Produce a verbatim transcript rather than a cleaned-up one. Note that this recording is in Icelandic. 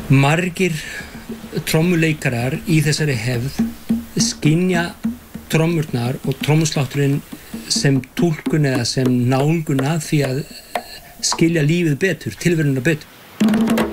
Margir trommuleikarar í þessari hefð skynja trommurnar og trommuslátturinn sem túlkun eða sem nálgun að því að skilja lífið betur, tilveruna betur.